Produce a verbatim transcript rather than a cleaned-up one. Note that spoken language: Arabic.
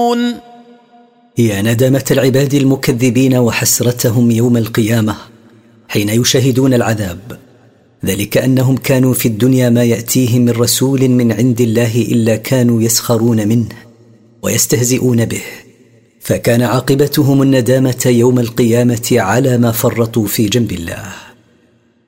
يعملون. هي ندامة العباد المكذبين وحسرتهم يوم القيامة حين يشاهدون العذاب، ذلك أنهم كانوا في الدنيا ما يأتيهم من رسول من عند الله إلا كانوا يسخرون منه ويستهزئون به، فكان عاقبتهم الندامة يوم القيامة على ما فرطوا في جنب الله.